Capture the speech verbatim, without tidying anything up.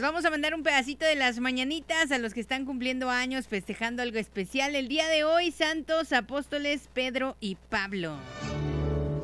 vamos a mandar un pedacito de las mañanitas a los que están cumpliendo años, festejando algo especial el día de hoy, santos apóstoles Pedro y Pablo.